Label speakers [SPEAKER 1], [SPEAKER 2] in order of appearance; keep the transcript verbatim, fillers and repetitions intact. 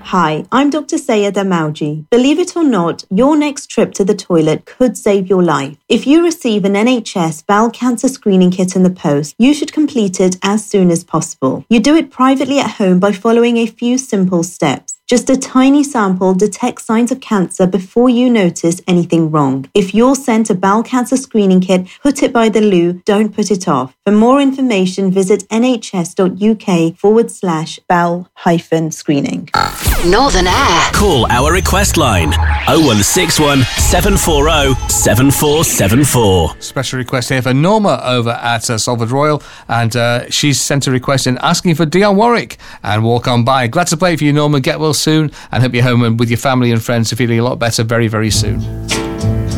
[SPEAKER 1] Hi, I'm Doctor Sayeda Mauji. Believe it or not, your next trip to the toilet could save your life. If you receive an N H S bowel cancer screening kit in the post, you should complete it as soon as possible. You do it privately at home by following a few simple steps. Just a tiny sample detects signs of cancer before you notice anything wrong. If you're sent a bowel cancer screening kit, put it by the loo, don't put it off. For more information, visit nhs.uk forward slash bowel hyphen screening.
[SPEAKER 2] Northern Air.
[SPEAKER 3] Call our request line oh one six one, seven four oh, seven four seven four.
[SPEAKER 4] Special request here for Norma over at uh, Salford Royal, and uh, she's sent a request in asking for Dionne Warwick and Walk On By. Glad to play for you, Norma. Get well soon, and hope you're home and with your family and friends are feeling a lot better very, very soon.